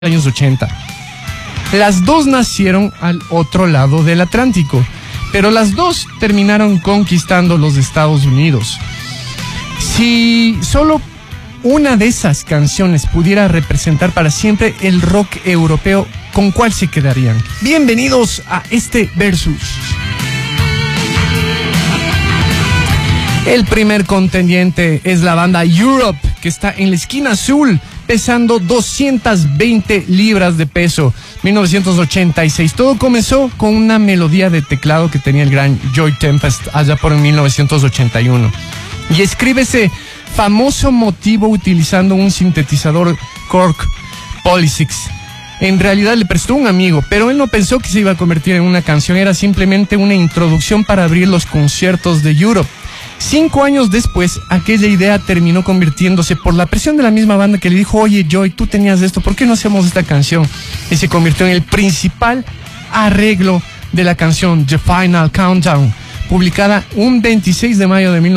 años 80. Las dos nacieron al otro lado del Atlántico, pero las dos terminaron conquistando los Estados Unidos. Si solo una de esas canciones pudiera representar para siempre el rock europeo, ¿con cuál se quedarían? Bienvenidos a este Versus. El primer contendiente es la banda Europe, que está en la esquina azul, pesando 220 libras de peso, 1986. Todo comenzó con una melodía de teclado que tenía el gran Joy Tempest allá por 1981. Y escribe ese famoso motivo utilizando un sintetizador Korg Polysix. En realidad le prestó un amigo, pero él no pensó que se iba a convertir en una canción, era simplemente una introducción para abrir los conciertos de Europe. 5 años después, aquella idea terminó convirtiéndose por la presión de la misma banda que le dijo: oye Joy, tú tenías esto, ¿por qué no hacemos esta canción? Y se convirtió en el principal arreglo de la canción The Final Countdown, publicada un 26 de mayo de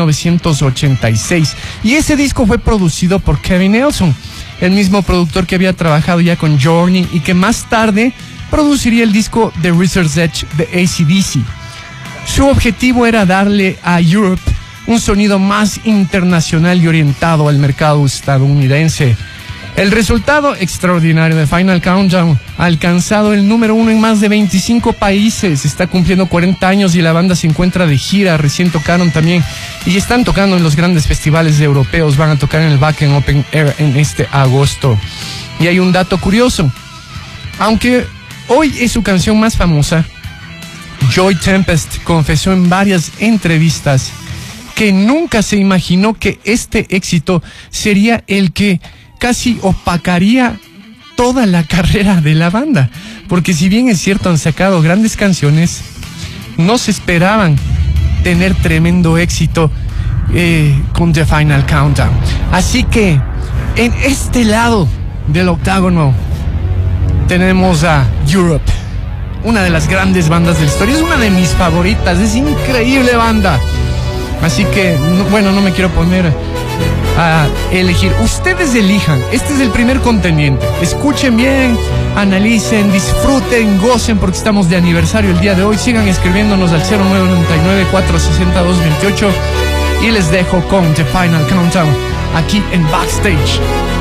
1986. Y ese disco fue producido por Kevin Nelson, el mismo productor que había trabajado ya con Journey y que más tarde produciría el disco The Razor's Edge de AC/DC. Su objetivo era darle a Europe un sonido más internacional y orientado al mercado estadounidense. El resultado extraordinario de Final Countdown ha alcanzado el número 1 en más de 25 países, está cumpliendo 40 años y la banda se encuentra de gira, recién tocaron también y están tocando en los grandes festivales europeos, van a tocar en el Wacken Open Air en este agosto. Y hay un dato curioso: aunque hoy es su canción más famosa, Joy Tempest confesó en varias entrevistas que nunca se imaginó que este éxito sería el que casi opacaría toda la carrera de la banda. Porque si bien es cierto, han sacado grandes canciones, no se esperaban tener tremendo éxito con The Final Countdown. Así que en este lado del octágono tenemos a Europe, una de las grandes bandas de la historia. Es una de mis favoritas, es increíble banda. Así que, bueno, no me quiero poner a elegir. Ustedes elijan. Este es el primer contendiente. Escuchen bien, analicen, disfruten, gocen, porque estamos de aniversario el día de hoy. Sigan escribiéndonos al 0999-462-28 y les dejo con The Final Countdown aquí en Backstage.